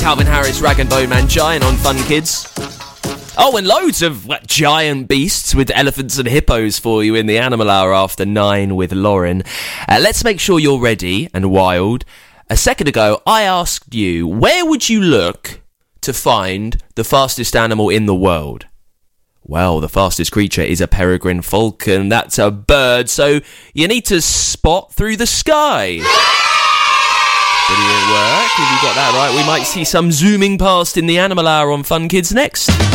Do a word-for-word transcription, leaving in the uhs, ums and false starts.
Calvin Harris, Rag and Bone Man, Giant on Fun Kids. Oh, and loads of what, giant beasts with elephants and hippos for you in the Animal Hour after nine with Lauren. Uh, let's make sure you're ready and wild. A second ago, I asked you, where would you look to find the fastest animal in the world? Well, the fastest creature is a peregrine falcon. That's a bird, so you need to spot through the sky. Brilliant work. If you got that right, we might see some zooming past in the Animal Hour on Fun Kids next.